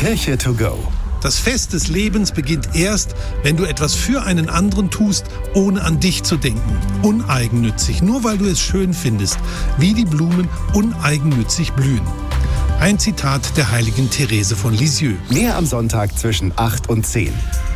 Kirche to go. Das Fest des Lebens beginnt erst, wenn du etwas für einen anderen tust, ohne an dich zu denken. Uneigennützig, nur weil du es schön findest, wie die Blumen uneigennützig blühen. Ein Zitat der heiligen Therese von Lisieux. Mehr am Sonntag zwischen 8 und 10.